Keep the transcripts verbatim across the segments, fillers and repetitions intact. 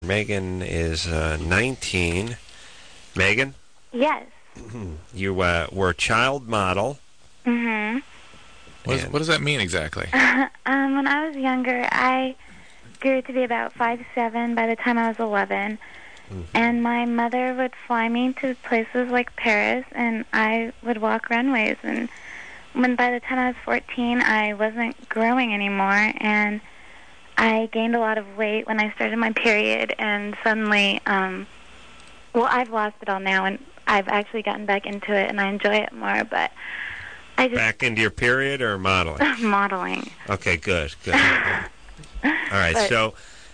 Megan is uh, nineteen. Megan? Yes. You uh, were a child model. Mm-hmm. What, is, what does that mean exactly? um, when I was younger, I grew to be about five seven by the time I was eleven. Mm-hmm. And my mother would fly me to places like Paris, and I would walk runways. And when by the time I was fourteen, I wasn't growing anymore, and I gained a lot of weight when I started my period, and suddenly, um, well, I've lost it all now, and I've actually gotten back into it, and I enjoy it more, but I just... Back into your period or modeling? Modeling. Okay, good, good. All right, but, so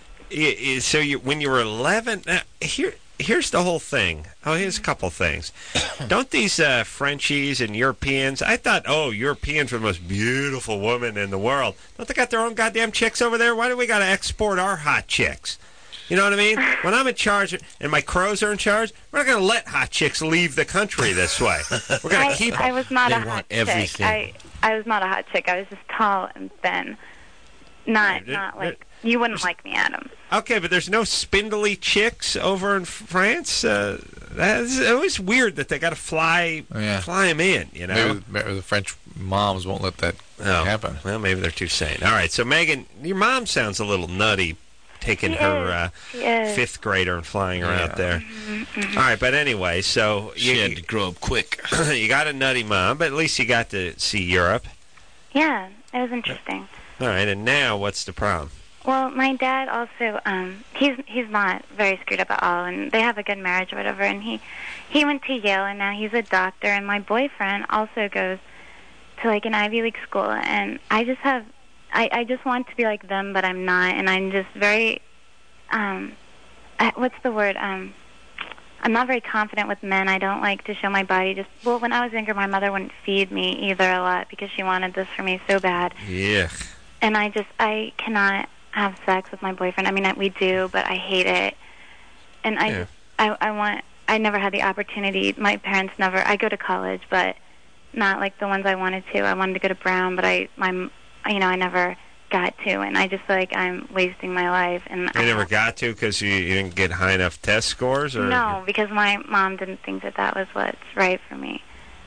so you, when you were eleven, now, here, here's the whole thing. Oh, here's a couple things. Don't these uh, Frenchies and Europeans, I thought, oh, Europeans were the most beautiful women in the world. Don't they got their own goddamn chicks over there? Why do we got to export our hot chicks? You know what I mean? When I'm in charge and my crows are in charge, we're not going to let hot chicks leave the country this way. We're going to keep them. I was not they a hot everything. chick. I, I was not a hot chick. I was just tall and thin. Not, there, not like... There, you wouldn't like me, Adam. Okay, but there's no spindly chicks over in France? Uh, that's always weird that they got to fly oh, yeah. fly them in, you know? Maybe, maybe the French moms won't let that oh, happen. Well, maybe they're too sane. All right, so Megan, your mom sounds a little nutty, taking she her uh, fifth grader and flying her yeah. out there. Mm-hmm, mm-hmm. All right, but anyway, so... She you, had to grow up quick. You got a nutty mom, but at least you got to see Europe. Yeah, it was interesting. All right, and now what's the problem? Well, my dad also, um, he's he's not very screwed up at all, and they have a good marriage or whatever, and he, he went to Yale, and now he's a doctor, and my boyfriend also goes to, like, an Ivy League school, and I just have, I, I just want to be like them, but I'm not, and I'm just very, um, I, what's the word, um, I'm not very confident with men. I don't like to show my body. Just well, when I was younger, my mother wouldn't feed me either a lot because she wanted this for me so bad. Yeah. And I just, I cannot have sex with my boyfriend. I mean, we do, but I hate it. And I, yeah. just, I, I want, I never had the opportunity. My parents never. I go to college, but not like the ones I wanted to. I wanted to go to Brown, but I, my, you know, I never got to, and I just feel like I'm wasting my life. And you I never got to because you, you didn't get high enough test scores, or no, because my mom didn't think that that was what's right for me.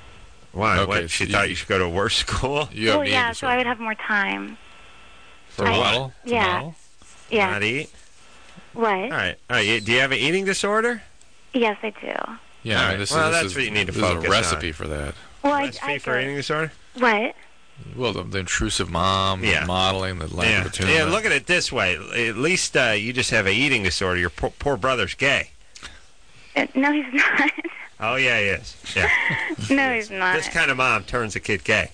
Why? Okay, What? She so thought you- you should go to a worse school? You have Well, the yeah, eating so I would disorder. have more time. For a I- model? To yeah. model? Yeah. Not eat? What? All right. All right. you- Do you have an eating disorder? Yes, I do. Yeah, All I mean, right. this, Well, is, this that's is, what you need to this focus is a recipe on. for that. Well, I, Recipe I for go- eating disorder? What? Well, the, the intrusive mom, Yeah. the modeling, the lack Yeah. of attunement. Yeah, look at it this way. At least uh, you just have an eating disorder. Your poor, poor brother's gay. Uh, no, he's not. Oh, yeah, he is. Yeah. no, he's not. This kind of mom turns a kid gay.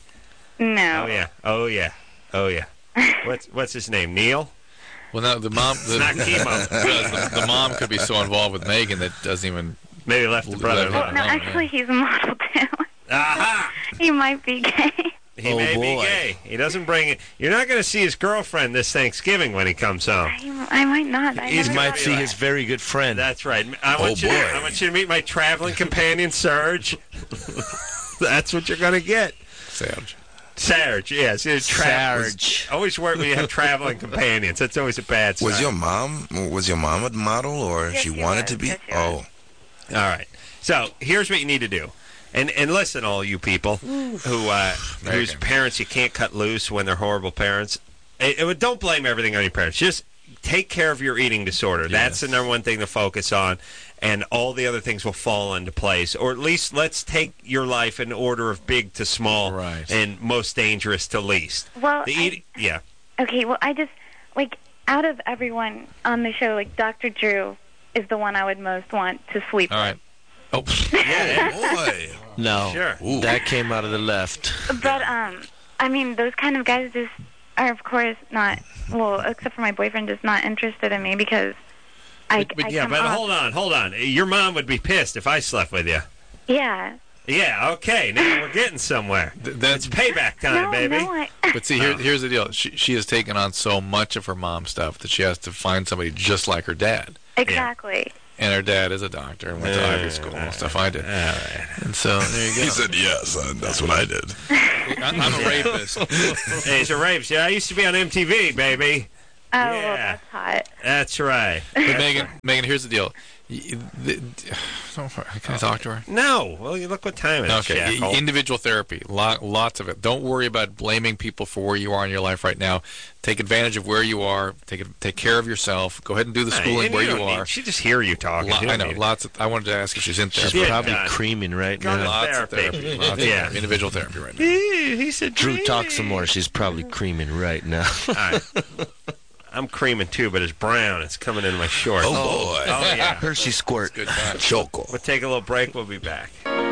No. Oh, yeah. Oh, yeah. Oh, yeah. What's what's his name? Neil? Well, no, the mom, the, It's not chemo. the, the mom could be so involved with Megan that doesn't even. Maybe left the brother Left- Well, alone. no, Oh, actually, he's a model too. Aha! He might be gay. He Oh, may boy. be gay. He doesn't bring it. You're not going to see his girlfriend this Thanksgiving when he comes home. I, I might not. I He's You never might thought see of his that. very good friend. That's right. I want Oh, you. boy. I want you to meet my traveling companion, Serge. That's what you're going to get. Serge. Serge, yes. It's tra- Serge. Always work when you have traveling companions. That's always a bad sign. Was your mom was your mom a model, or Yes, she she wanted was. to be? Yes, she oh, was. All right. So here's what you need to do. And and listen, all you people who uh, whose Megan. parents you can't cut loose when they're horrible parents. It, it, don't blame everything on your parents. Just take care of your eating disorder. That's the Yes. number one thing to focus on, and all the other things will fall into place. Or at least let's take your life in order of big to small, Right. and most dangerous to least. Well, The I- eating, yeah. Okay, well, I just, like, out of everyone on the show, like, Doctor Drew is the one I would most want to sleep All right. Oh, Yeah, boy. No, Sure. Ooh. that came out of the left. with. But, um, I mean, those kind of guys just are, of course, not, well, except for my boyfriend, just not interested in me because I, But- but I yeah, come but off- hold on, hold on. Your mom would be pissed if I slept with you. Yeah. Yeah, okay. Now we're getting somewhere. th- It's that's. payback time, no, baby. no, I... But see, here, here's the deal. She she has taken on so much of her mom's stuff that she has to find somebody just like her dad. exactly. And her dad is a doctor and went to Ivy School and stuff I did. All right. And so there you go. He said yes, and that's what I did. I- I'm a rapist. Hey, it's a rape. See, I used to be on M T V, baby. Oh, Yeah. well, that's hot. That's right. But Megan, Megan, here's the deal. Y- the- Can I talk to her? No. Well, you look what time it is, Okay, Jackal. I- individual therapy, lot, lots of it. Don't worry about blaming people for where you are in your life right now. Take advantage of where you are. Take it- take care of yourself. Go ahead and do the Hey, schooling and where you you don't are. need- she just hear you talking. Lo- You I don't know, need- lots of. I wanted to ask if she's in She's therapy. Yeah, probably done. creaming right Go to now. Lots of therapy. therapy. Lots of Yeah. therapy. Individual therapy right now. He he said, Drew, talk some "Hey." more. She's probably creaming right now. All right. I'm creaming too, but it's brown. It's coming in my shorts. Oh, boy. Oh, yeah. Hershey squirt. Good time. Choco. We'll take a little break. We'll be back.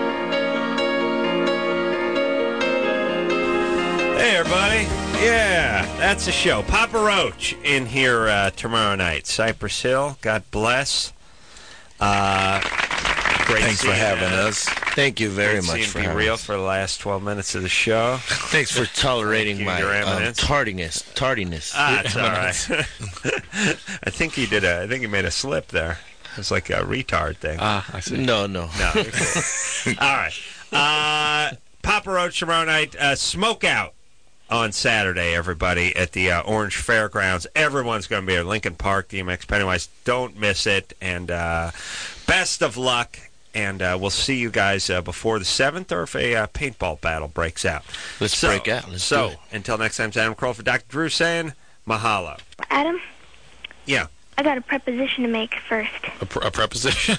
Hey, everybody. Yeah, that's the show. Papa Roach in here uh, tomorrow night. Cypress Hill, God bless. Uh, great Thanks for seeing, having uh, us. Thank you very great much seeing for Be having Real us. for the last twelve minutes of the show. Thanks for tolerating Thank you, my Your um, Eminence. tardiness. Tardiness. Ah, it's all right. I think he did a. I think he made a slip there. It's like a retard thing. Ah, I see. No, no. No. you're cool. All right. Uh, Papa Roach tomorrow night. Uh, smoke out on Saturday, everybody, at the uh, Orange Fairgrounds. Everyone's going to be there. Lincoln Park, D M X Pennywise. Don't miss it. And uh, best of luck. And uh, we'll see you guys uh, before the seventh, or if a uh, paintball battle breaks out. Let's So- break out. Let's so, do it. until next time, it's Adam Kroll for Doctor Drew saying mahalo. Adam, Yeah. I got a preposition to make first. A, pr- a preposition.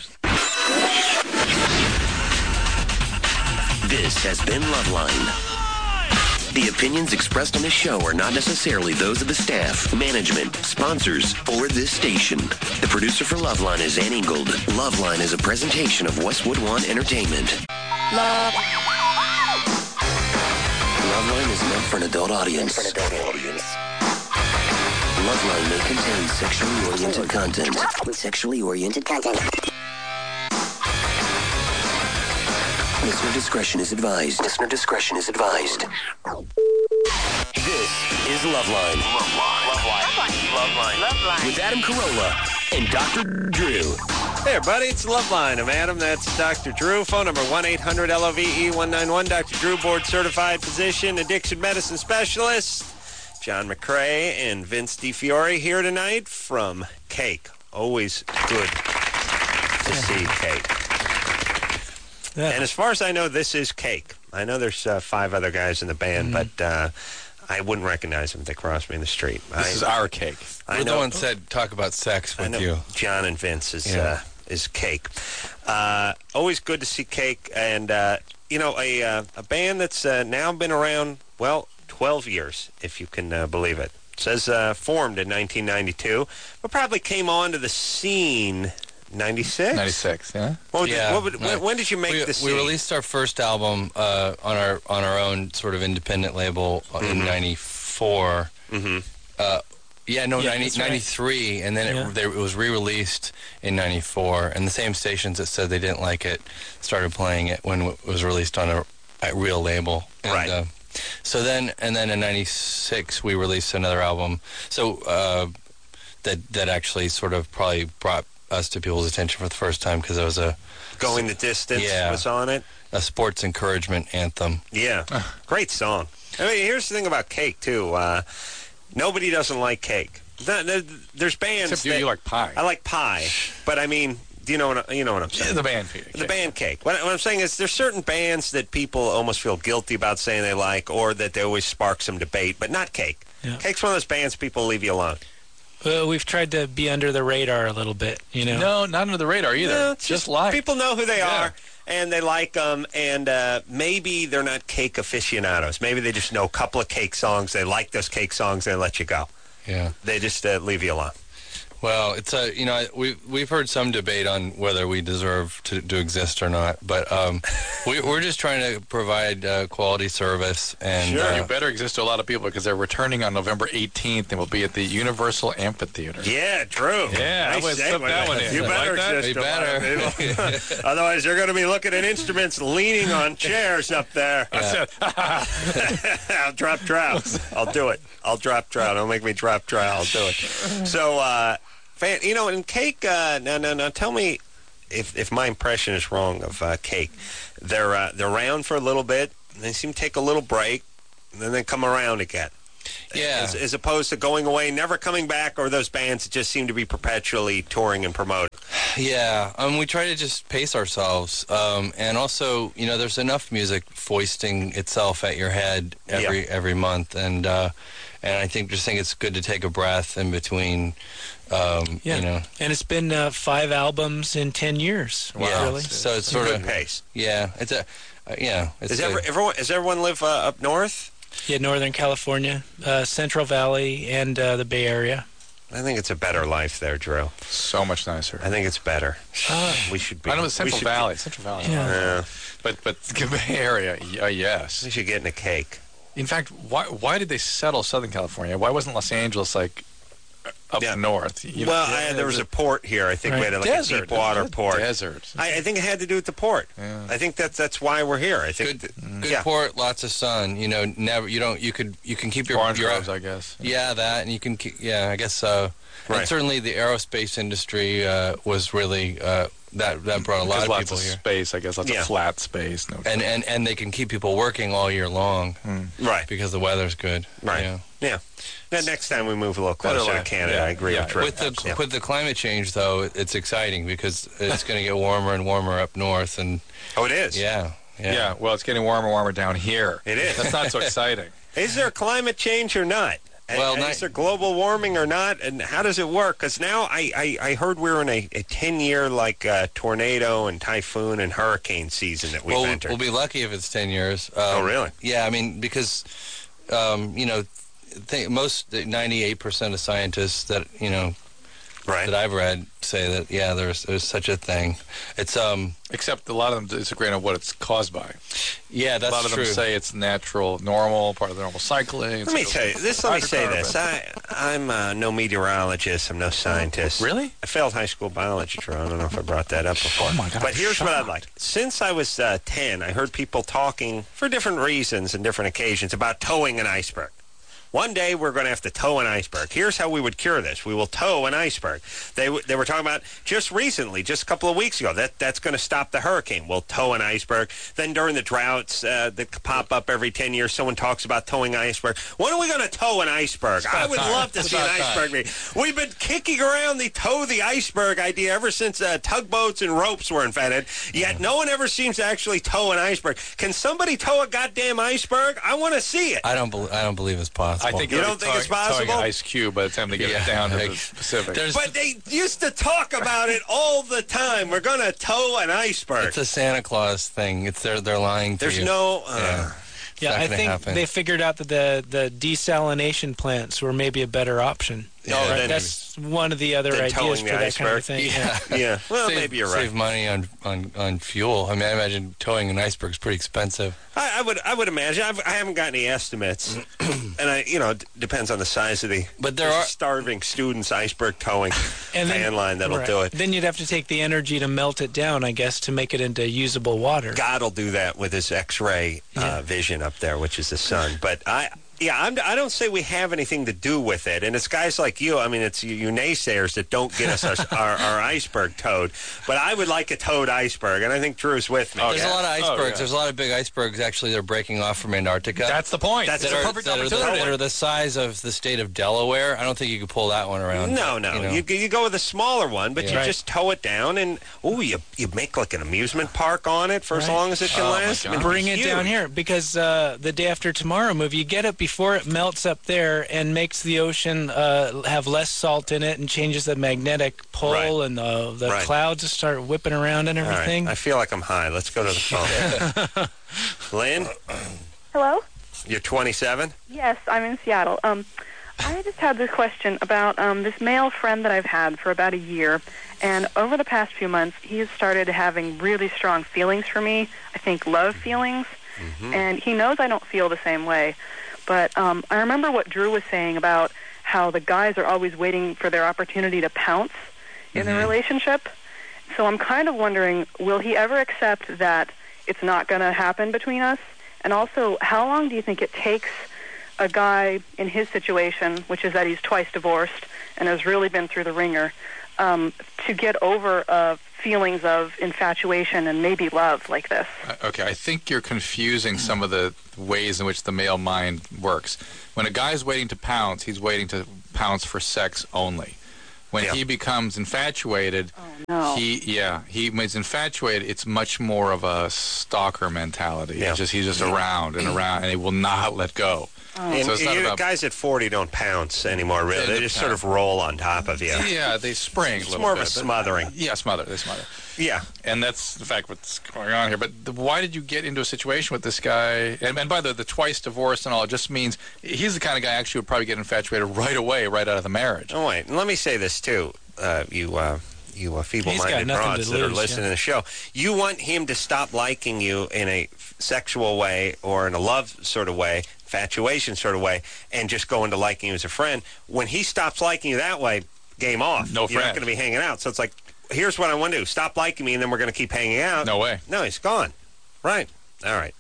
This has been Loveline. The opinions expressed on this show are not necessarily those of the staff, management, sponsors, or this station. The producer for Loveline is Ann Ingold. Loveline is a presentation of Westwood One Entertainment. Love. Loveline is meant for an adult audience. For an adult audience. Loveline may contain sexually oriented content. Sexually oriented content. Listener discretion is advised. Listener discretion is advised. This is Loveline. Loveline. Loveline. Loveline. Loveline. With Adam Carolla and Doctor Drew. Hey, everybody, it's Loveline. I'm Adam. That's Doctor Drew. Phone number one eight hundred L O V E one nine one. Doctor Drew, board-certified physician, addiction medicine specialist. John McCrae and Vince DiFiore here tonight from Cake. Always good to see Cake. And as far as I know, this is Cake. I know there's uh, five other guys in the band, but uh, I wouldn't recognize them if they crossed me in the street. This I, is our Cake. I We're know- the one said talk about sex I with know you. John and Vince is Yeah. uh, is Cake. Uh, always good to see Cake, and uh, you know a uh, a band that's uh, now been around well twelve years, if you can uh, believe it. It says uh, formed in nineteen ninety-two, but probably came onto the scene ninety-six. ninety-six, yeah? What would- Yeah, what would- when, no. when did you make we, the scene? we released our first album uh, on our on our own sort of independent label in ninety-four. Mm-hmm. Uh, yeah, no, Yeah, ninety, that's right. ninety-three, and then Yeah. it, there, it was re-released in ninety-four, and the same stations that said they didn't like it started playing it when it was released on a, a real label. And, Right. Uh, so then, and then in ninety-six, we released another album. So uh, that that actually sort of probably brought us to people's attention for the first time because it was a Going the Distance Yeah. was on it. a sports encouragement anthem. Yeah, great song. I mean, here's the thing about Cake too. Uh, nobody doesn't like Cake. Th- th- There's bands Except you, that you like pie. I like pie, but I mean, do you know what I, you know what I'm saying? Yeah, the band. The band Cake. What, what I'm saying is, there's certain bands that people almost feel guilty about saying they like, or that they always spark some debate, but not Cake. Yeah. Cake's one of those bands people leave you alone. Well, we've tried to be under the radar a little bit, you know. No, not under the radar either. No, it's just like. people know who they Yeah. are, and they like them, and uh, maybe they're not Cake aficionados. Maybe they just know a couple of Cake songs. They like those Cake songs, and they let you go. Yeah. They just uh, leave you alone. Well, it's a you know we we've heard some debate on whether we deserve to, to exist or not, but um, we, we're just trying to provide uh, quality service and Sure. uh, You better exist to a lot of people because they're returning on November eighteenth and will be at the Universal Amphitheater. Yeah, true. Yeah, I nice would slip segue. that one in. You You better like that? exist. You to a lot of better. people. Otherwise, you're going to be looking at instruments leaning on chairs up there. I'll drop trout. I'll do it. I'll drop trout. Don't make me drop trout. I'll do it. So, uh, fan, you know, in Cake, uh, now, now, now, tell me if if my impression is wrong of uh, Cake. They're uh, they're around for a little bit. And they seem to take a little break, and then they come around again. Yeah. As, as opposed to going away, never coming back, or those bands that just seem to be perpetually touring and promoting. Yeah, um, we try to just pace ourselves, um, and also, you know, there's enough music foisting itself at your head every Yeah. every month, and uh, and I think just think it's good to take a breath in between. Um, Yeah. You know, And it's been uh, five albums in ten years. yeah. Really? So it's sort Good of pace. yeah. It's a uh, yeah. It's Is a- ever, everyone, does everyone live uh, up north? Yeah, Northern California, uh, Central Valley, and uh, the Bay Area. I think it's a better life there, Drew. So much nicer. I think it's better. Uh, we should be. I know it's we Central should Valley. Central Valley. Yeah. Yeah. But but the Bay Area, uh, yes. We should get in a cake. In fact, why why did they settle Southern California? Why wasn't Los Angeles like up Yeah. north? You well, know, I, there was a port here. I think Right. we had like desert, a deep water It's a port. Desert. I, I think it had to do with the port. Yeah. I think that's that's why we're here. I think. good, that- good yeah. port, lots of sun. You know, never you don't you could you can keep your Orange your groves, I guess. yeah that and you can keep, yeah I guess so. Right. And certainly the aerospace industry uh, was really uh, that that brought a lot Because of lots people of here. space, I guess. Lots Yeah. of flat space. No And, and and they can keep people working all year long Right. because the weather's good. Right. Yeah. Yeah. Then next time we move a little Better closer to life. Canada, Yeah. I agree Yeah. with Drew. With the Yeah. with the climate change though, it's exciting because it's going to get warmer and warmer up north, and Oh, it is. yeah, Yeah. yeah. well, it's getting warmer and warmer down here. It is. That's not so exciting. Is there climate change or not? And- Well, and not- is there global warming or not? And how does it work? Because now I, I, I heard we're in a, a ten-year like uh, tornado and typhoon and hurricane season that we've Well, entered. we'll be lucky if it's ten years. Um, Oh, really? Yeah, I mean because um, you know, th- most ninety-eight percent of scientists that you know right. that I've read say that yeah, there's there's such a thing. It's um Except a lot of them disagree on what it's caused by. yeah, that's a lot of true. them say it's natural, normal, part of the normal cycling. Let me tell you this. Let me say this. I, I'm uh, no meteorologist. I'm no scientist. Really? I failed high school biology, Drew. I don't know if I brought that up before. Oh, my God, But I'm here's what I'd shocked. like. Since I was uh, ten, I heard people talking for different reasons and different occasions about towing an iceberg. One day we're going to have to tow an iceberg. Here's how we would cure this. We will tow an iceberg. They w- they were talking about just recently, just a couple of weeks ago, that that's going to stop the hurricane. We'll tow an iceberg. Then during the droughts uh, that pop up every ten years, someone talks about towing an iceberg. When are we going to tow an iceberg? I would time. love to It's see an about time. iceberg. meeting. We've been kicking around the tow the iceberg idea ever since uh, tugboats and ropes were invented, yet no one ever seems to actually tow an iceberg. Can somebody tow a goddamn iceberg? I want to see it. I don't bel I don't believe it's possible. I think You it'll don't be think it's towing- towing possible? an ice cube by the time they get Yeah. it down to the Like, Pacific. there's But they used to talk about it all the time. We're going to tow an iceberg. it's a Santa Claus thing. It's they're they're lying to There's you. no... Uh, Yeah. Yeah, not I gonna think happen. they figured out that the, the desalination plants were maybe a better option. Yeah, Right? then- That's one of the other then ideas towing for the that kind of iceberg. thing. Yeah. Yeah, well, save, maybe you're right. Save money on, on, on fuel. I mean, I imagine towing an iceberg is pretty expensive. I, I would I would imagine. I've, I haven't got any estimates. and, I, you know, it depends on the size of the But there there's are- starving students iceberg towing And then- fan line that'll Right. do it. Then you'd have to take the energy to melt it down, I guess, to make it into usable water. God will do that with his X-ray uh, vision up there, which is the sun. But I, yeah, I'm, I don't say we have anything to do with it. And it's guys like you. I mean, it's you, you naysayers that don't get us our, our, our iceberg towed. But I would like a towed iceberg, and I think Drew's with me. There's a lot of icebergs. Oh, yeah. There's a lot of big icebergs. Actually, they're breaking off from Antarctica. That's the point. That's That's that a are, perfect that, are the, opportunity. that are the size of the state of Delaware. I don't think you could pull that one around. No, no. You know. You, you go with a smaller one, but Yeah. you Right. just tow it down, and oh, you you make like an amusement park on it for as Right. long as it can Oh, my last. I God. mean, Bring it huge. down here because uh, the Day After Tomorrow movie, you get it before it melts up there and makes the ocean uh, have less salt in it and changes the magnetic pull Right. and the, the Right. clouds just start whipping around and All right. everything. I feel like I'm high. Let's go to the phone. Lynn, Hello? you're twenty-seven? Yes, I'm in Seattle. Um, I just had this question about um, this male friend that I've had for about a year, and over the past few months, he has started having really strong feelings for me, I think love feelings, and he knows I don't feel the same way. But um, I remember what Drew was saying about how the guys are always waiting for their opportunity to pounce in the relationship. So I'm kind of wondering, will he ever accept that it's not going to happen between us? And also, how long do you think it takes a guy in his situation, which is that he's twice divorced and has really been through the ringer, um, to get over a feelings of infatuation and maybe love like this. Uh, okay, I think you're confusing some of the ways in which the male mind works. When a guy's waiting to pounce, he's waiting to pounce for sex only. When Yeah. he becomes infatuated, Oh, no. he yeah he when he's infatuated, it's much more of a stalker mentality. Yeah. He's just he's just around and around, and he will not let go. And So it's not you- about- guys at forty don't pounce anymore, really. They They just sort of roll on top of you. Yeah, they spring. It's a little more of a bit, but- smothering. Yeah, smother. They smother. Yeah. And that's the fact what's going on here. But the, why did you get into a situation with this guy? And, and by the way, the twice divorced and all, it just means he's the kind of guy actually would probably get infatuated right away, right out of the marriage. Oh, wait. And let me say this, too. Uh, you uh, you uh, feeble-minded nothing broads to that are lose, listening yeah. to the show. You want him to stop liking you in a f- sexual way or in a love sort of way, infatuation sort of way, and just go into liking you as a friend. When he stops liking you that way, game off. No You're not friend. going to be hanging out. So it's like, here's what I want to do. Stop liking me, and then we're going to keep hanging out. No way. No, he's gone. Right. All right.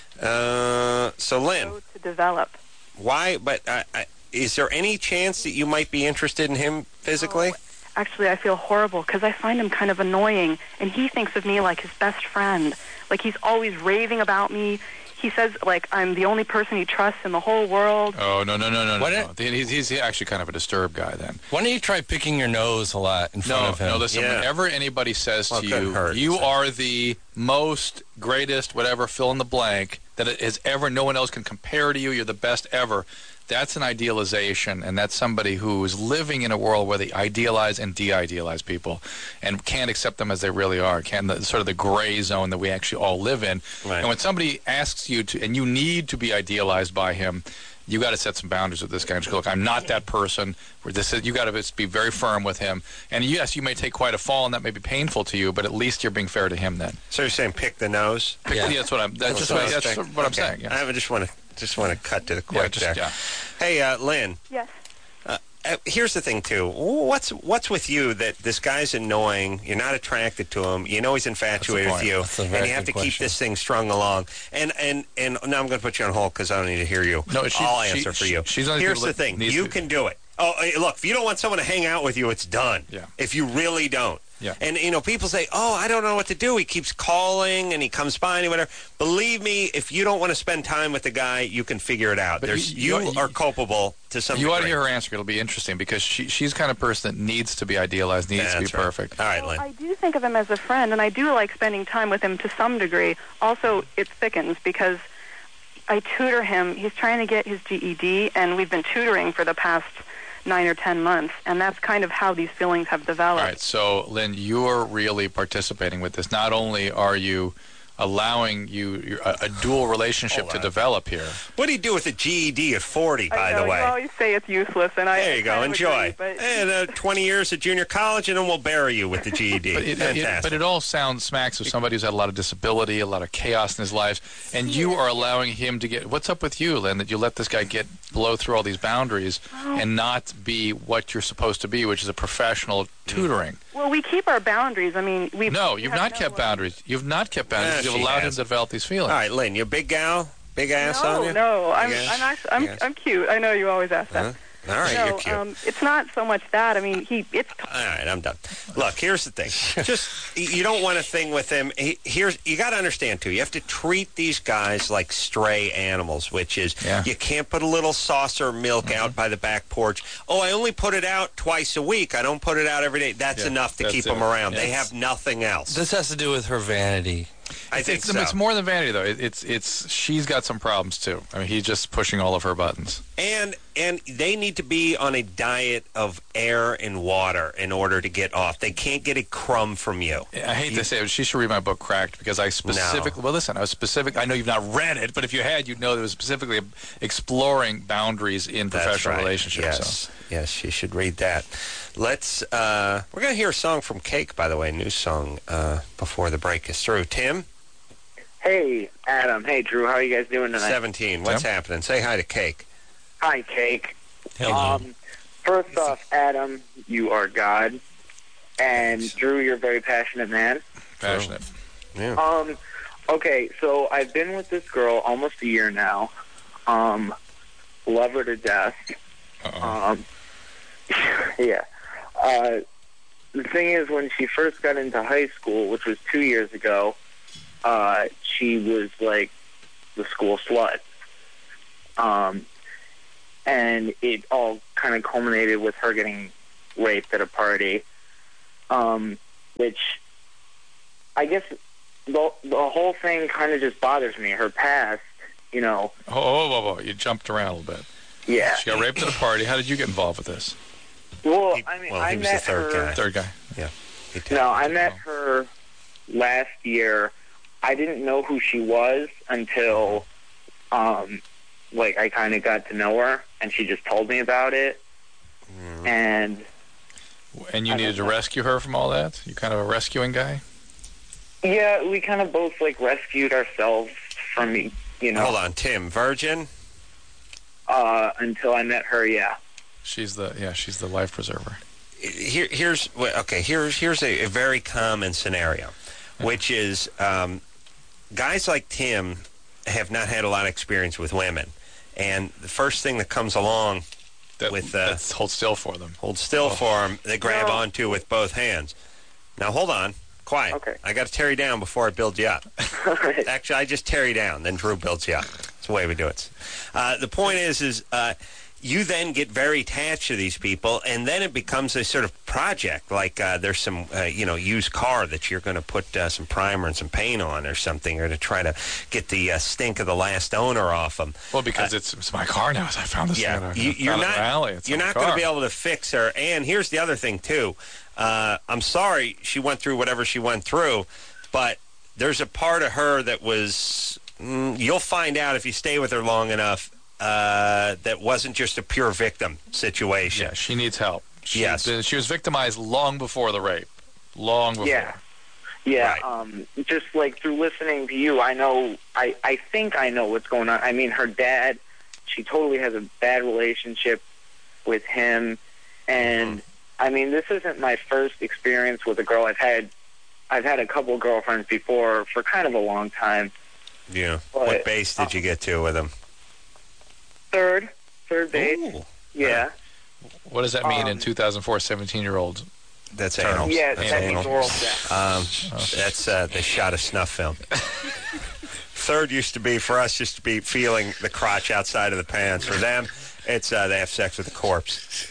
Uh, so, Lynn, So to develop. why, but uh, uh, is there any chance that you might be interested in him physically? Actually, I feel horrible because I find him kind of annoying, and he thinks of me like his best friend. Like, he's always raving about me. He says, like, I'm the only person he trusts in the whole world. Oh, no, no, no, no, Why no. don't- no. He's, he's actually kind of a disturbed guy then. Why don't you try picking your nose a lot in front No, of him? no, listen, Yeah. whenever anybody says Well, to it couldn't you, hurt, you so. are the most, greatest, whatever, fill in the blank, that it has ever, no one else can compare to you, you're the best ever, that's an idealization, and that's somebody who is living in a world where they idealize and de-idealize people and can't accept them as they really are, can the, sort of the gray zone that we actually all live in. Right. And when somebody asks you to, and you need to be idealized by him, you got to set some boundaries with this guy. Just go, look, I'm not that person. Where this is, you got to be very firm with him. And yes, you may take quite a fall, and that may be painful to you, but at least you're being fair to him then. So you're saying pick the nose? Pick- Yeah. yeah, that's what I'm. That's, just what I what, was that's thinking. what I'm Okay. saying. Yeah. I just want to just want to cut to the quick Yeah, just- there. yeah. Hey, uh, Lynn. Yes. Uh, here's the thing too. What's what's with you that this guy's annoying? You're not attracted to him. You know he's infatuated with point. you, That's a and very you have to good keep question. this thing strung along. And and and now I'm going to put you on hold because I don't need to hear you. No, she- I'll she- answer for she- you. she's only Here's people the that thing. needs You to- can do it. Oh, hey, look, if you don't want someone to hang out with you, it's done. Yeah. If you really don't. Yeah. And, you know, people say, oh, I don't know what to do. He keeps calling and he comes by and whatever. Believe me, if you don't want to spend time with the guy, you can figure it out. But There's, you- you, you- are culpable to some You ought to degree. hear her answer. It'll be interesting because she she's the kind of person that needs to be idealized, needs to be That's right. perfect. All right, Well, Lynn. I do think of him as a friend, and I do like spending time with him to some degree. Also, it thickens because I tutor him. He's trying to get his G E D, and we've been tutoring for the past nine or ten months, and that's kind of how these feelings have developed. All right, so Lynn, you're really participating with this. Not only are you allowing you you're- a, a dual relationship Hold to on. develop here. What do you do with a G E D at forty, by I know, the way? you always say it's useless, and I There you I go. kind of Enjoy. agree, but And uh, twenty years at junior college, and then we'll bury you with the G E D. But it, it, Fantastic. but it all sounds smacks of somebody who's had a lot of disability, a lot of chaos in his life, and you are allowing him to get. What's up with you, Lynn? That you let this guy get blow through all these boundaries and not be what you're supposed to be, which is a professional tutoring. well, we keep our boundaries. I mean, we No, we you've have not no, kept uh, boundaries. You've not kept boundaries. Yeah, You've she allowed has. him to develop these feelings. All right, Lynn, you a big gal? Big ass on No, you? no, I'm Big ass? I'm actually I'm Big ass? I'm cute. I know you always ask that. Huh? All right, no, you're cute. Um, it's not so much that. I mean, he it's All right, I'm done. Look, here's the thing. Just you don't want a thing with him. He, here's you got to understand too. You have to treat these guys like stray animals, which is Yeah. you can't put a little saucer of milk Mm-hmm. out by the back porch. Oh, I only put it out twice a week. I don't put it out every day. That's Yeah, enough to that's keep it. them around. They Yes. have nothing else. This has to do with her vanity. I think it's, so. it's more than vanity, though. It, it's it's she's got some problems too. I mean, he's just pushing all of her buttons. And and they need to be on a diet of air and water in order to get off. They can't get a crumb from you. I hate to say it, she should read my book, Cracked, because I specifically. Well, listen, I was specific. I know you've not read it, but if you had, you'd know that it was specifically exploring boundaries in That's professional right. relationships. Yes, So. yes, you should read that. Let's. Uh, we're going to hear a song from Cake, by the way, new song uh, before the break is through. Tim, Hey, Adam. Hey, Drew. How are you guys doing tonight? seventeen. What's Tim? happening? Say hi to Cake. Hi, Cake. Hello. Um, first off, Adam, you are God. And Drew, you're a very passionate man. Passionate. Yeah. Um, okay, so I've been with this girl almost a year now. Um, love her to death. Uh-oh. Um, yeah. Uh, the thing is, when she first got into high school, which was two years ago, uh, she was like the school slut. Um, and it all kind of culminated with her getting raped at a party, um, which I guess the, the whole thing kind of just bothers me. Her past, you know. Oh, oh, oh, oh, you jumped around a little bit. Yeah. She got raped at a party. How did you get involved with this? Well, He- I mean, well, I he was met the third her. guy. Third guy. Yeah. He did. No, I met her last year. I didn't know who she was until, um, like, I kind of got to know her, and she just told me about it. Mm. And And you I needed to don't know. rescue her from all that? You kind of a rescuing guy? yeah, we kind of both like rescued ourselves from, you know, Hold on, Tim. Virgin? uh, until I met her. Yeah. She's the yeah, she's the life preserver. Here, here's well, okay. Here's here's a, a very common scenario, which is um, guys like Tim have not had a lot of experience with women, and the first thing that comes along That, with uh, that's hold still for them. hold still for them, they grab No. onto with both hands. Now hold on, quiet. Okay. I got to tear you down before I build you up. Actually, I just tear you down, then Drew builds you up. That's the way we do it. Uh, the point is, is uh, you then get very attached to these people, and then it becomes a sort of project. Like uh, there's some, uh, you know, used car that you're going to put uh, some primer and some paint on or something, or to try to get the uh, stink of the last owner off them. Well, because it's, it's my car now. I found this Yeah, thing. I you, you're found it in not. the alley. It's you're my not going to car. be able to fix her. And here's the other thing too. Uh, I'm sorry she went through whatever she went through, but there's a part of her that was. Mm, you'll find out if you stay with her long enough. Uh, that wasn't just a pure victim situation. Yeah, she needs help. She, Yes. the- she was victimized long before the rape. Long before. Yeah. Yeah, Right. um, just like through listening to you, I know, I, I think I know what's going on. I mean, her dad, she totally has a bad relationship with him. And, I mean, this isn't my first experience with a girl. I've had, I've had a couple girlfriends before for kind of a long time. Yeah. But, what base did you get to with him? Third, third base. Ooh, Yeah. What does that mean in Um, two thousand four, seventeen-year-old? that's Terms. anal. Yeah, That's that anal. means oral sex. Um, that's uh, they shot a snuff film. Third used to be for us just to be feeling the crotch outside of the pants. For them, it's uh, they have sex with a corpse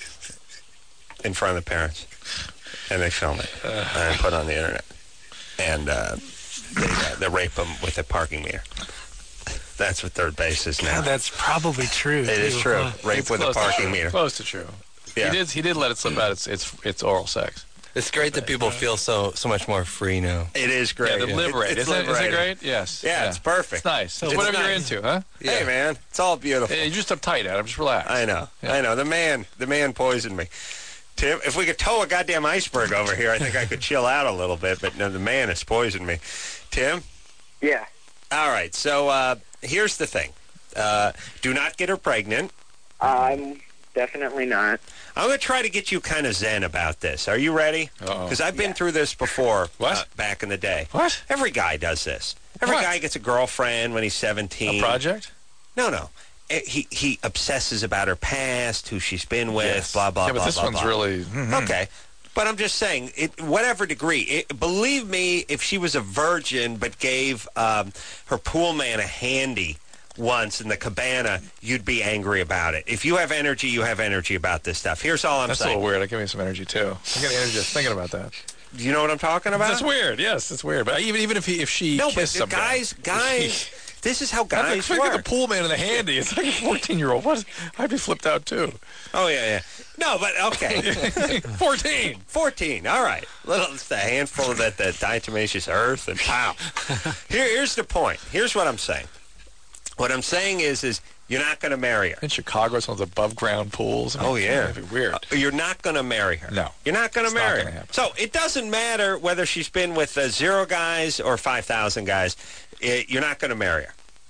in front of the parents, and they film it and put it on the internet, and uh, they, uh, they rape them with a parking meter. That's what third base is now. God, that's probably true. It is too. true. Huh. Rape It's with a close to parking true. meter. Close to true. Yeah. He did. He did let it slip out. It's it's it's oral sex. It's great that people feel so so much more free now. It is great. Yeah, the It- liberate. it's Isn't, it, isn't it liberating. great? Yes. Yeah, it's perfect. It's nice. It's It's whatever you're nice. into, huh? Hey, man, it's all beautiful. Hey, you're just uptight, Adam. Just relax. I know. Yeah. I know. The man, the man poisoned me. Tim, if we could tow a goddamn iceberg over here, I think I could chill out a little bit. But no, the man has poisoned me. Tim? Yeah. All right. So uh, here's the thing. Uh, do not get her pregnant. I'm definitely not. I'm going to try to get you kind of zen about this. Are you ready? Uh-oh. Because I've been through this before. What? Uh, back in the day. What? Every guy does this. Every What? guy gets a girlfriend when he's seventeen. A project? No, no. Eh, He he obsesses about her past, who she's been with, Yes. blah blah Yeah, but blah this blah. one's blah. really. mhm. Okay. But I'm just saying, it, whatever degree, it, believe me, if she was a virgin but gave um, her pool man a handy once in the cabana, you'd be angry about it. If you have energy, you have energy about this stuff. Here's all I'm That's a saying. little weird. I give me some energy too. I get energy just thinking about that. Do you know what I'm talking about? That's weird. Yes, it's weird. But even even if he if she No, but kissed the some guys, guys, this is how I'd guys think work. the pool man in the handy. It's like a fourteen-year-old. What? I'd be flipped out too. Oh yeah, yeah. No, but okay. Fourteen. Fourteen. All right. Little, it's a handful of that, that diatomaceous earth, and pow. Here, here's the point. Here's what I'm saying. What I'm saying is, is you're not going to marry her. In Chicago, some of those above-ground pools. I mean, Oh, yeah. That'd be weird. Uh, You're not going to marry her. No. You're not going to It's not marry gonna her. happen. So it doesn't matter whether she's been with uh, zero guys or five thousand guys. It, you're not going to marry her.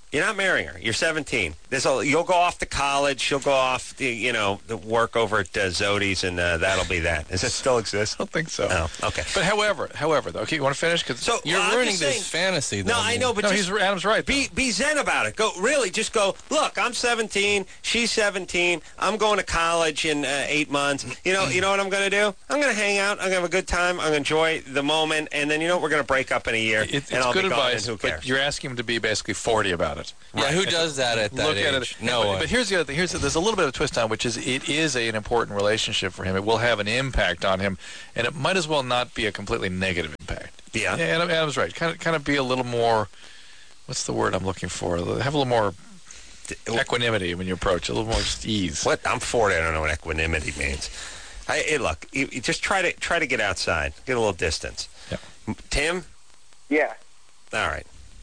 You're not marrying her. You're seventeen. There's a, you'll go off to college. She'll go off, to, you know, to work over at uh, Zodi's, and uh, that'll be that. Does it still exist? I don't think so. Oh, okay. But however, however, though, okay, you want to finish? Cause So You're well, I'm ruining just this saying- fantasy, though. No, I know, but no, just he's Adam's right. though. be be zen about it. Go really, just go. Look, I'm seventeen. She's seventeen. I'm going to college in uh, eight months. You know, you know what I'm going to do? I'm going to hang out. I'm going to have a good time. I'm going to enjoy the moment, and then you know what? We're going to break up in a year, It, it's and I'll good be gone, advice, and who cares? but you're asking him to be basically forty about it. Yeah, who does that at that Look age? at it. No but, one. but here's the other thing. Here's the, there's a little bit of a twist on it, which is it is a, an important relationship for him. It will have an impact on him, and it might as well not be a completely negative impact. Yeah. Yeah, Adam, Adam's right. Kind of, kind of be a little more. What's the word I'm looking for? Have a little more equanimity when you approach. A little more just ease. What? I'm forty. I don't know what equanimity means. I, hey, look, you, you just try to try to get outside, get a little distance. Yeah. Tim? Yeah. All right.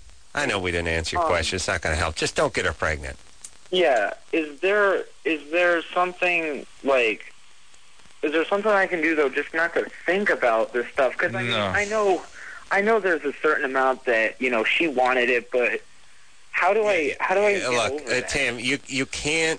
I know we didn't answer your Um, question. It's not going to help. Just don't get her pregnant. Yeah. Is there is there something like? Is there something I can do though, just not to think about this stuff? Because I mean, No. I know, I know there's a certain amount that you know she wanted it, but how do I how do I Yeah, get look, over uh, that? Tim, you you can't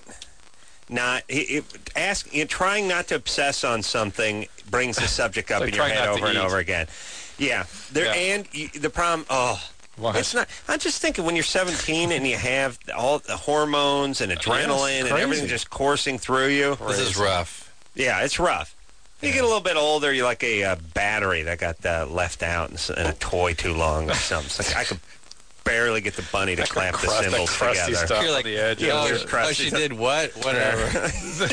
not it, it, ask. You're trying not to obsess on something brings the subject up Like in your trying head not to over and eat. over again. Yeah, there Yeah. and you, the problem. Oh. What? It's not. I'm just thinking when you're seventeen and you have all the hormones and adrenaline and crazy. everything just coursing through you. This is rough. Yeah, it's rough. You get a little bit older, you're like a uh, battery that got uh, left out in, s- in a toy too long or something. It's like I could barely get the bunny to clamp the crust- that cymbals crusty together. stuff You're on like, the edge. Yeah, oh, we're crusty. oh, she did what? Whatever.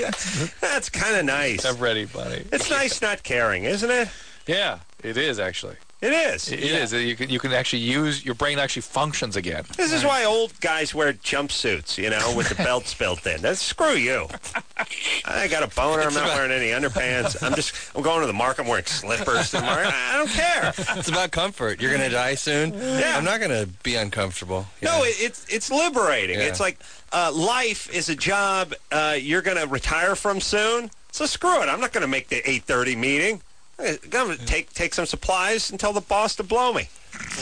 That's kind of nice. I'm ready, buddy. It's nice not caring, isn't it? Yeah, it is actually. It is. It is. You can you can actually use your brain actually functions again. This is why old guys wear jumpsuits, you know, with the belts built in. That's screw you. I got a boner. I'm not wearing any underpants. I'm just. I'm going to the market. I'm wearing slippers to the market. I don't care. It's about comfort. You're gonna die soon. Yeah. I'm not gonna be uncomfortable. you No, know? it, it's it's liberating. Yeah. It's like uh, life is a job uh, you're going to retire from soon. So screw it. I'm not going to make the eight thirty meeting. I'm going to take take some supplies and tell the boss to blow me.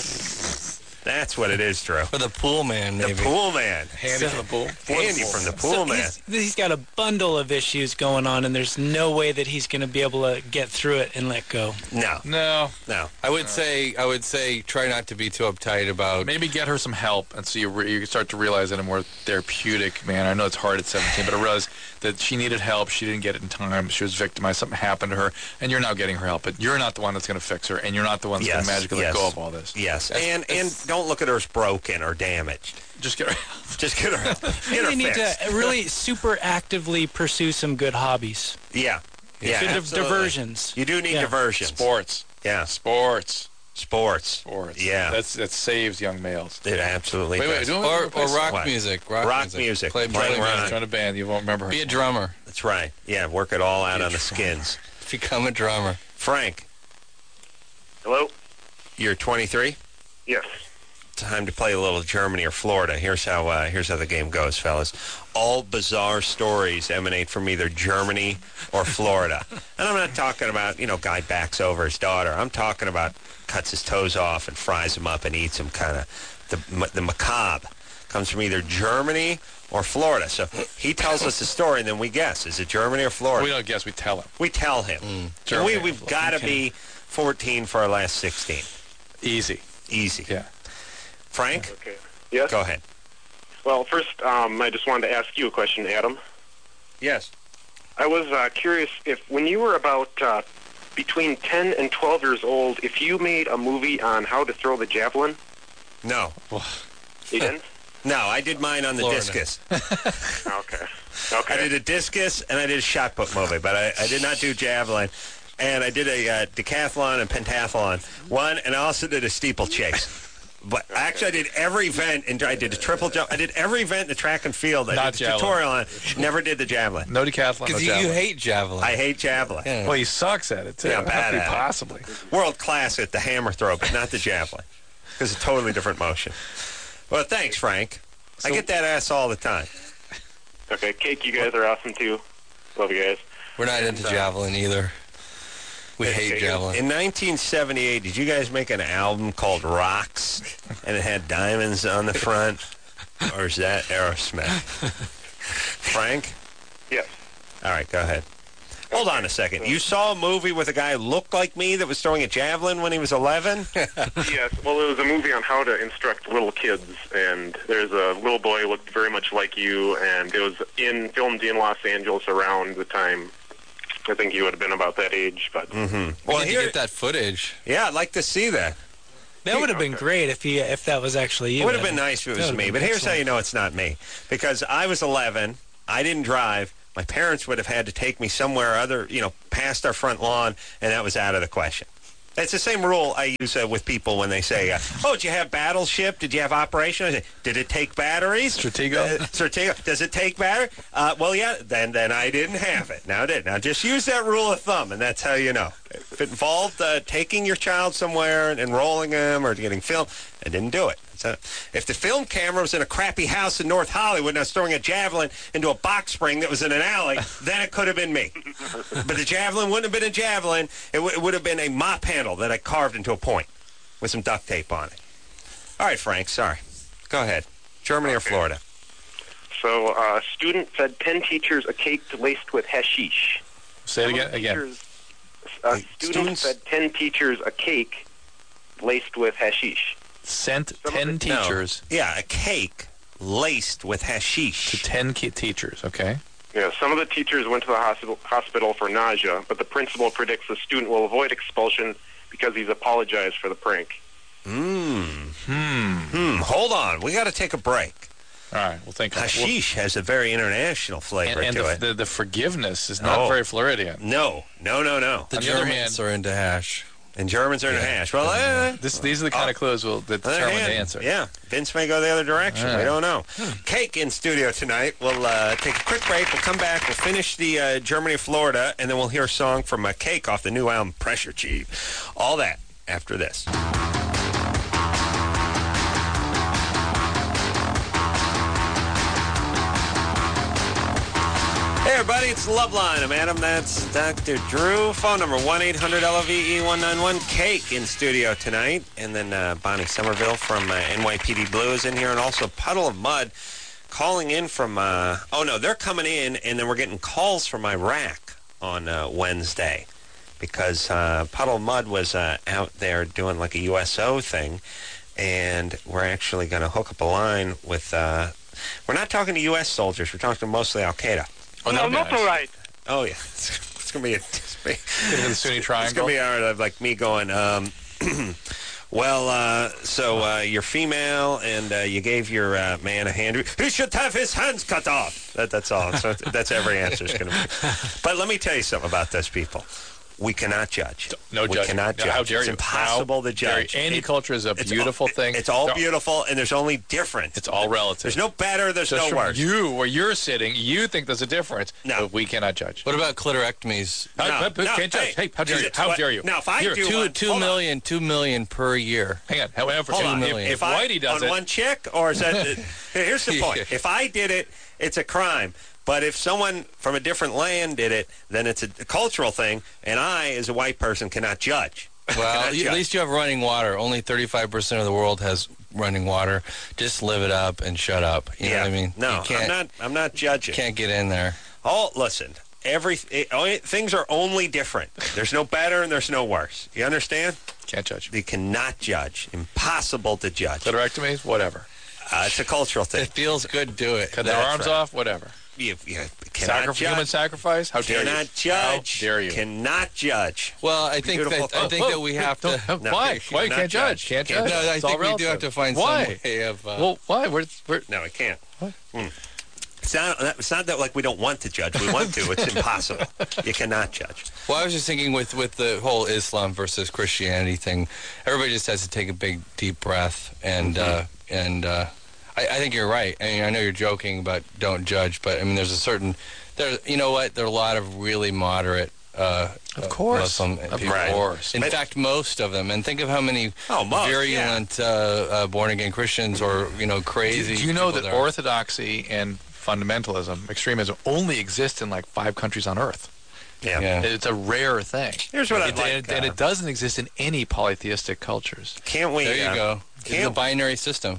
That's what it is, Drew. For the pool man, The maybe. pool man. Handy from the pool. Handy from the pool So man. he's, he's got a bundle of issues going on, and there's no way that he's going to be able to get through it and let go. No, No, no. I would say, I would say, try not to be too uptight about. maybe get her some help, and so you re- you can start to realize in a more therapeutic manner. I know it's hard at seventeen, but I realized that she needed help. She didn't get it in time. She was victimized. Something happened to her, and you're now getting her help. But you're not the one that's going to fix her, and you're not the one that's Yes, going to magically yes. let go of all this. Yes, That's- and and it's- don't look at her as broken or damaged. Just get her help. Just get her help. Get Maybe her you need fixed. to really super actively pursue some good hobbies. Yeah, yeah. Good absolutely. diversions. You do need Yeah. diversions. Sports. Yeah, Sports. sports. Sports. Yeah. That's that saves young males. It absolutely Wait, wait, does. do you Or, want me to or play rock What? music. Rock, Rock music. music. Play Playing Johnny rock. Cash. Join a band. You won't remember her. Be a drummer. That's right. Yeah, work it all out on the skins. Become a drummer. Frank, Hello? you're twenty-three. Yes. Time to play a little Germany or Florida. Here's how uh, here's how the game goes, fellas. All bizarre stories emanate from either Germany or Florida. And I'm not talking about, you know, guy backs over his daughter. I'm talking about cuts his toes off and fries them up and eats them, kind of. The, the macabre comes from either Germany or Florida. So he tells us the story, and then we guess. Is it Germany or Florida? We don't guess. We tell him. We tell him. And Germany we, or we've Florida. got to be fourteen for our last sixteen. Easy. Easy. Yeah. Frank, Okay. Yes? go ahead. Well, first, um, I just wanted to ask you a question, Adam. Yes. I was uh, curious if when you were about uh, between ten and twelve years old, if you made a movie on how to throw the javelin. No. You didn't? No, I did mine on the Florida. discus. Okay. I Okay. did a discus and I did a shot put movie, but I, I did not do javelin. And I did a uh, decathlon and pentathlon. One, and I also did a steeplechase. But actually, I did every event, and I did a triple jump. I did every event in the track and field. I Not did a javelin. tutorial on. Never did the javelin. No decathlon. No Because you, javelin. you hate javelin. I hate javelin. Yeah. Well, he sucks at it too. Yeah, How bad could he at it. possibly. World class at the hammer throw, but not the javelin. Because it's a totally different motion. Well, thanks, Frank. I get that ass all the time. Okay. Cake, you guys are awesome, too. Love you guys. We're not into javelin either. We hate javelin. In nineteen seventy-eight, did you guys make an album called Rocks? And it had diamonds on the front? or is that Aerosmith? Frank? Yes. All right, go ahead. Hold on a second. You saw a movie with a guy who looked like me that was throwing a javelin when he was eleven? Yes. Well, it was a movie on how to instruct little kids, and there's a little boy who looked very much like you, and it was in filmed in Los Angeles around the time. I think you would have been about that age, but mm-hmm. Well, you get that footage. Yeah, I'd like to see that. That would have been great if he if that was actually you. It would have been nice if it was me, but here's how you know it's not me. Because I was eleven, I didn't drive. My parents would have had to take me somewhere other, you know, past our front lawn, and that was out of the question. It's the same rule I use uh, with people when they say, uh, oh, did you have Battleship? Did you have Operation? I say, did it take batteries? Stratego? Uh, Stratego. Does it take battery? Uh, well, yeah, then then I didn't have it. Now I did. Now just use that rule of thumb, and that's how you know. If it involved uh, taking your child somewhere and enrolling them or getting filmed, I didn't do it. So if the film camera was in a crappy house in North Hollywood and I was throwing a javelin into a box spring that was in an alley, then it could have been me. But the javelin wouldn't have been a javelin. It, w- it would have been a mop handle that I carved into a point with some duct tape on it. All right, Frank, sorry. Go ahead. Germany or Florida? So a uh, student fed ten teachers a cake laced with hashish. Say it again. Again. Teachers, a student Students? fed ten teachers a cake laced with hashish. Sent ten teachers. No. Yeah, a cake laced with hashish. To ten ki- teachers, okay. Yeah, some of the teachers went to the hospital, hospital for nausea, but the principal predicts the student will avoid expulsion because he's apologized for the prank. Hmm. Hmm. Hmm. Hold on. We got to take a break. All right, we'll think. Hashish has a very international flavor and, and to the, it. The, the forgiveness is not Oh. very Floridian. No, no, no, no. The On the other Germans hand- are into hash. And Germans are in a hash. Well, uh, This, these are the kind of clues will that other determine hand, the answer. Yeah, Vince may go the other direction. All right. We don't know. Cake in studio tonight. We'll uh, take a quick break. We'll come back. We'll finish the uh, Germany, Florida, and then we'll hear a song from uh, Cake off the new album, Pressure Chief. All that after this. Hey, everybody, it's Loveline. I'm Adam. That's Doctor Drew. Phone number one eight hundred L O V E one nine one. Cake in studio tonight. And then uh, Bonnie Somerville from uh, N Y P D Blue is in here. And also Puddle of Mud calling in from, uh, oh, no, they're coming in. And then we're getting calls from Iraq on uh, Wednesday. Because uh, Puddle of Mud was uh, out there doing like a U S O thing. And we're actually going to hook up a line with, uh, we're not talking to U S soldiers. We're talking to mostly Al-Qaeda. Oh, no, not nice. all right. Oh, yeah. It's, it's going to be a... It's, Get into the Sunni it's Triangle. going to be our, uh, like me going, um, well, uh, so uh, you're female and uh, you gave your uh, man a hand. He should have his hands cut off. That, that's all. So that's every answer is going to be. But let me tell you something about those people. We cannot judge. No we judging. cannot No, judge. how dare it's you. impossible How to dare you. judge. Any It- culture is a it's beautiful all, thing. It's all No. beautiful, and there's only difference. It's all relative. There's no better, there's Just no from worse. you, where you're sitting, you think there's a difference. No. But we cannot judge. What about clitorectomies? How, No, how- no, can't judge. hey, Hey, how dare is you? it How what- dare you? Now, if I Here, do Two, one, two hold on. million, two million per year. Hang on. However, Hold if, on. if, If, if Whitey I does on it, one chick, or is that? Here's the point. If I did it, it's a crime. But if someone from a different land did it, then it's a, a cultural thing, and I, as a white person, cannot judge. Well, Cannot at judge. least you have running water. Only thirty-five percent of the world has running water. Just live it up and shut up. You know yeah. what I mean? No, you can't, I'm not. I'm not judging. can't get in there. Oh, listen. Every it, only, things are only different. There's no better and there's no worse. You understand? can't judge. You cannot judge. Impossible to judge. Clitorectomies, whatever. Uh, it's a cultural thing. It feels good, do it. Cut their That's arms right. off, whatever. You, you cannot Sacrif- judge. human sacrifice? How dare Cannot you? judge. How dare you? Cannot judge. Well, I think Beautiful that I thought. think that we have to. No, why? Why you cannot can't judge? judge. Can't Can't judge. No, I It's all think we do relative. have to find Why? some way of. Uh, Well, why? We're, we're, No, it can't. What? Hmm. It's not, it's not that like we don't want to judge. We want to. It's impossible. You cannot judge. Well, I was just thinking with, with the whole Islam versus Christianity thing, everybody just has to take a big, deep breath. And Mm-hmm. uh, and uh, I, I think you're right. I mean, I know you're joking about don't judge, but I mean, there's a certain, there. You know what? There are a lot of really moderate. Uh, Of course. Muslim Of people. course. In But- fact, most of them. And think of how many Oh, most, virulent uh, uh, born-again Christians or you know crazy. Do you know people that there are. orthodoxy and fundamentalism, extremism, only exist in like five countries on Earth? Yeah. Yeah. It's a rare thing. Here's what I'd It- like, and, and uh, it doesn't exist in any polytheistic cultures. Can't we? There you uh, go. It's a Can't, binary system.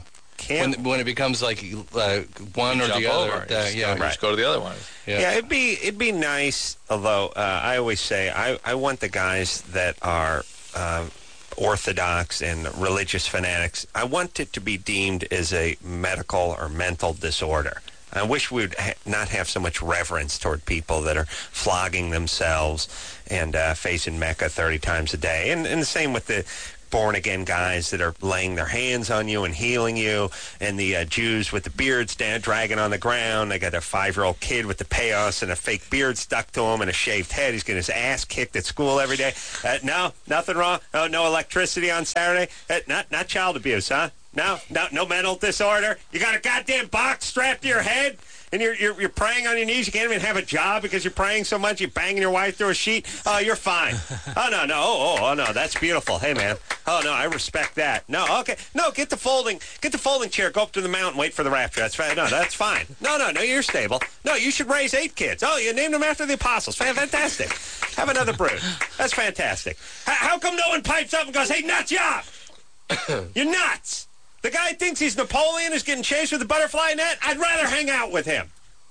can't. When, when it becomes like uh, one You or jump the other. over. uh, You just yeah, go- you just go to the other one. Yeah. Yeah, it'd be it'd be nice. Although uh, I always say I, I want the guys that are uh, orthodox and religious fanatics. I want it to be deemed as a medical or mental disorder. I wish we would ha- not have so much reverence toward people that are flogging themselves and uh, facing Mecca thirty times a day. And, and the same with the born-again guys that are laying their hands on you and healing you, and the uh, Jews with the beards down, dragging on the ground. They got a five-year-old kid with the payos and a fake beard stuck to him and a shaved head. He's getting his ass kicked at school every day. Uh, no, nothing wrong. Oh, no electricity on Saturday. Uh, not not child abuse, huh? No, no, no mental disorder. You got a goddamn box strapped to your head, and you're, you're you're praying on your knees. You can't even have a job because you're praying so much. You're banging your wife through a sheet. Oh, you're fine. Oh no, no, oh, oh, oh no, that's beautiful. Hey man. Oh no, I respect that. No, okay, no, get the folding, get the folding chair. Go up to the mountain, wait for the rapture. That's fine. No, that's fine. No, no, no, you're stable. No, you should raise eight kids. Oh, you named them after the apostles. Fantastic. Have another brood. That's fantastic. H- how come no one pipes up and goes, "Hey, nuts, yeah, you're nuts"? The guy thinks he's Napoleon, who's getting chased with a butterfly net. I'd rather hang out with him.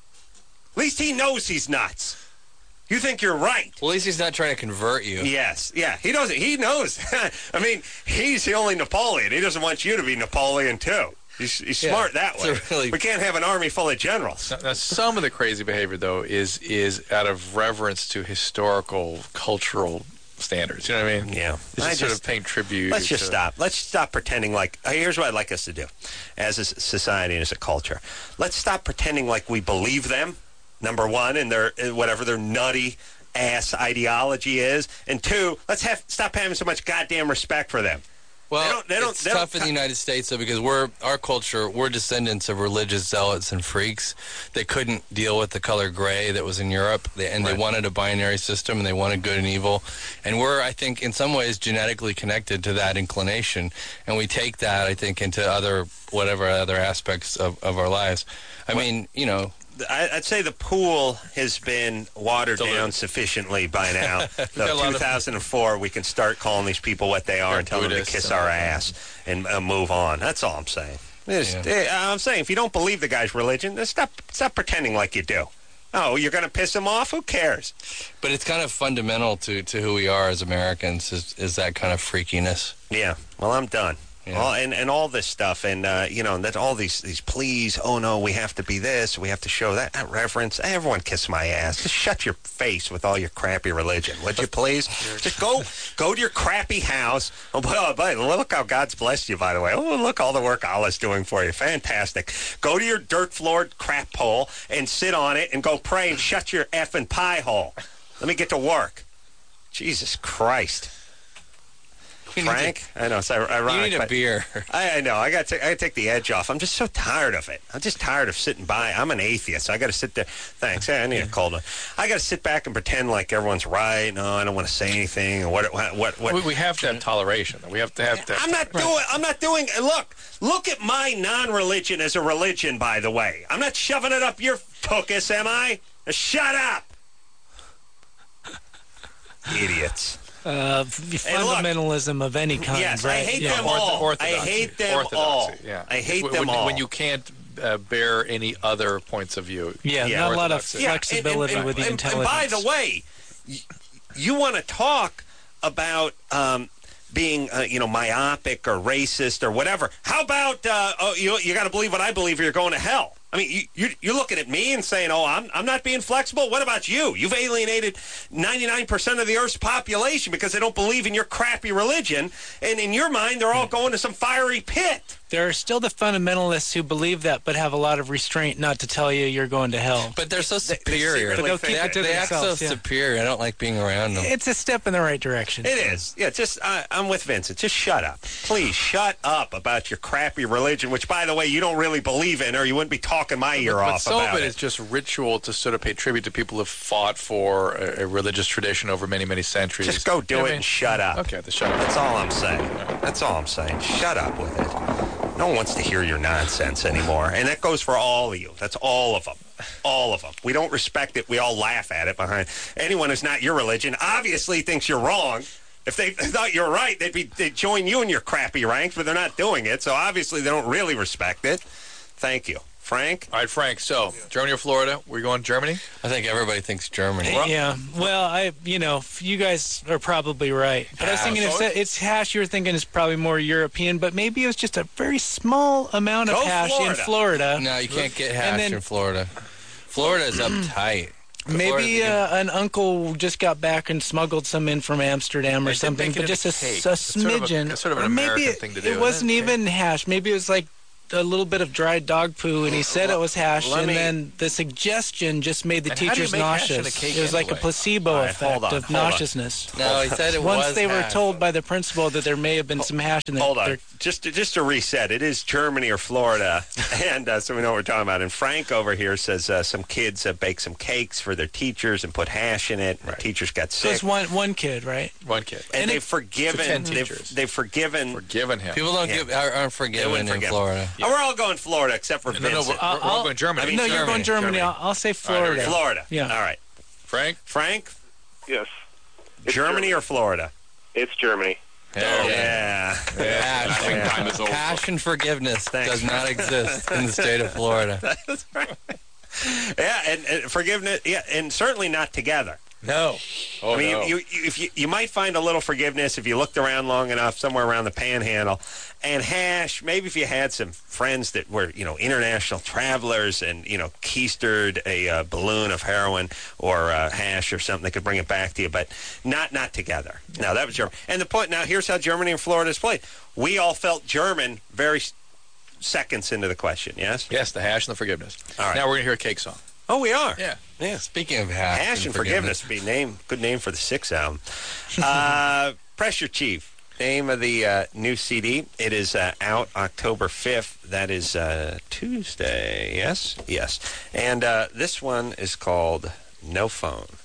At least he knows he's nuts. You think you're right. Well, at least he's not trying to convert you. Yes, yeah, he doesn't. He knows. I mean, he's the only Napoleon. He doesn't want you to be Napoleon, too. He's, he's Yeah, smart that way. really- We can't have an army full of generals. Now, now, some of the crazy behavior, though, is is out of reverence to historical, cultural standards. You know what I mean? Yeah. It's I just sort just- of paying tribute. Let's just to- stop. Let's stop pretending like... uh, Here's what I'd like us to do as a s- society and as a culture. Let's stop pretending like we believe them, number one, and their uh, whatever their nutty ass ideology is. And two, let's have stop having so much goddamn respect for them. Well, They don't- they don't- it's they don't tough in the United States, though, because we're our culture. We're descendants of religious zealots and freaks. They couldn't deal with the color gray that was in Europe, they, and they wanted a binary system, and they wanted good and evil. And we're, I think, in some ways, genetically connected to that inclination, and we take that, I think, into other whatever other aspects of, of our lives. I mean, you know. I- I'd say the pool has been watered It's a little- down sufficiently by now. got a So lot two of- thousand four, we can start calling these people what they are They're and tell them to Buddhists kiss and our all that. ass and uh, move on. That's all I'm saying. Just- Yeah. eh, I'm saying if you don't believe the guy's religion, then stop, stop pretending like you do. Oh, you're going to piss him off? Who cares? But it's kind of fundamental to, to who we are as Americans, is, is that kind of freakiness. Yeah. Well, I'm done. Yeah. All, and, and all this stuff, and uh, you know, that all these these pleas. Oh no, we have to be this. We have to show that, that reverence. Everyone kiss my ass. Just shut your face with all your crappy religion, would you please? Just go go to your crappy house. Oh, by, oh, by, look how God's blessed you, by the way. Oh, look all the work Allah's doing for you. Fantastic. Go to your dirt floored crap hole and sit on it and go pray and shut your effing pie hole. Let me get to work. Jesus Christ. We need Frank? I know, it's ir- ironic. You need a but beer. I, I know. I got to I gotta take the edge off. I'm just so tired of it. I'm just tired of sitting by. I'm an atheist. So I got to sit there. Thanks. Hey, I need a cold one. I got to sit back and pretend like everyone's right. No, I don't want to say anything. What? What? What? what We, we have to have toleration. We have to have to. I'm not doing. I'm not doing. Look, look at my non-religion as a religion. By the way, I'm not shoving it up your tuchus, am I? Shut up, idiots. Uh, fundamentalism of any kind. Yes, right? I hate Yeah. them all. I Orthodoxy. hate them Orthodoxy, all. Yeah. I hate when, them when, all. When you can't uh, bear any other points of view. Yeah, Yeah, not a lot of orthodoxy. Yeah, and- flexibility and- with the and- intelligence. And by the way, y- you want to talk about um, being, uh, you know, myopic or racist or whatever. How about uh, oh, you? You got to believe what I believe, or you're going to hell. I mean, you, you, you're looking at me and saying, "Oh, I'm I'm not being flexible." What about you? You've alienated ninety-nine percent of the Earth's population because they don't believe in your crappy religion, and in your mind, they're all going to some fiery pit. There are still the fundamentalists who believe that, but have a lot of restraint not to tell you you're going to hell. But they're so superior. But they'll keep they it act, to they act so themselves, yeah. superior. I don't like being around them. It's a step in the right direction. It is. Yeah, just I, I'm with Vincent. Just shut up. Please shut up about your crappy religion, which, by the way, you don't really believe in, or you wouldn't be talking my ear But off some about of it it. is just ritual to sort of pay tribute to people who've fought for a, a religious tradition over many, many centuries. Just go do You know it what I and mean? shut up. Okay, the shut up. That's all I'm saying. That's all I'm saying. Shut up with it. No one wants to hear your nonsense anymore. And that goes for all of you. That's all of them. All of them. We don't respect it. We all laugh at it behind. Anyone who's not your religion obviously thinks you're wrong. If they thought you were right, they'd be they'd join you in your crappy ranks, but they're not doing it. So obviously they don't really respect it. Thank you. Frank? All right, Frank. So, Germany or Florida? We're going Germany? I think everybody thinks Germany. Yeah. Well, I, you know, you guys are probably right. But I was thinking if it's hash, you were thinking it's probably more European, but maybe it was just a very small amount of Go hash Florida. in Florida. No, you can't get hash then, in Florida. Florida is uptight. Maybe uh, an uncle just got back and smuggled some in from Amsterdam or They something, make it but just into a, cake. a It's sort of a- smidgen. it's sort of an Or maybe American it, thing to do, It isn't wasn't it? even hash. Maybe it was like a little bit of dried dog poo, and he said it was hash, Let and me- then the suggestion just made the And how do you teachers make hash in a nauseous. cake It was like a anyway? placebo All right, effect hold on, of hold on. nauseousness. No, he said it Once was they were hash. told by the principal that there may have been some hash in there. Hold on. Just to, just to reset, it is Germany or Florida, and uh, so we know what we're talking about. And Frank over here says uh, some kids uh, bake some cakes for their teachers and put hash in it. And the teachers got So sick. it's one one kid, right? One kid. And, And they've it- forgiven. for ten They've, teachers. they've forgiven. Forgiven him. People don't Yeah. give aren't aren't They forgiven wouldn't in forgive. Florida. Oh, we're all going Florida except for No, no, Vincent. we're, we're, I'll- we're going Germany. I mean, no, you're going Germany. Germany. I'll, I'll say All right, here we Florida. go. Florida. Yeah. All right. Frank? Frank, Yes. It's Germany or Florida? It's Germany. Hell Yeah. Hash, Yeah. Time is over. hash and forgiveness Thanks. does not exist in the state of Florida. That's right. Yeah, and, and forgiveness. Yeah, and certainly not together. No. Oh, I mean, no. you, you, if you, you might find a little forgiveness if you looked around long enough somewhere around the Panhandle. And hash, maybe if you had some friends that were, you know, international travelers and, you know, keistered a uh, balloon of heroin or uh, hash or something, they could bring it back to you, but not not together. No, that was German. And the point, now here's how Germany and Florida is played. We all felt German very s- seconds into the question, yes? Yes, the hash and the forgiveness. All right. Now we're going to hear a cake song. Oh, we are. Yeah. Yeah. Speaking of hash, Hash and Forgiveness would be name good name for the sixth album. Uh, Pressure Chief, name of the uh, new C D. It is uh, out October fifth. That is uh, Tuesday. Yes, yes. And uh, this one is called No Phone.